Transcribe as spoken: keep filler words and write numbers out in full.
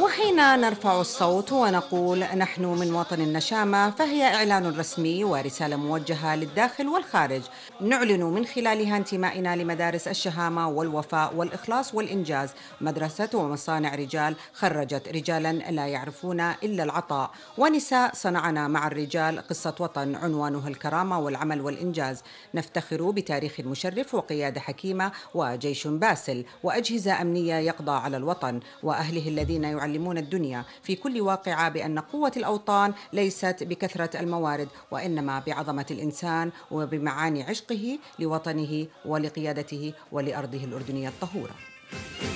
وحين نرفع الصوت ونقول نحن من وطن النشامة، فهي إعلان رسمي ورسالة موجهة للداخل والخارج، نعلن من خلالها انتمائنا لمدارس الشهامة والوفاء والإخلاص والإنجاز، مدرسة ومصانع رجال خرجت رجالا لا يعرفون إلا العطاء، ونساء صنعنا مع الرجال قصة وطن عنوانها الكرامة والعمل والإنجاز. نفتخر بتاريخ مشرف وقيادة حكيمة وجيش باسل وأجهزة أمنية يقضى على الوطن وأهله الذين يعلمون الدنيا في كل واقعة بأن قوة الأوطان ليست بكثرة الموارد، وإنما بعظمة الإنسان وبمعاني عشقه لوطنه ولقيادته ولأرضه الأردنية الطهورة.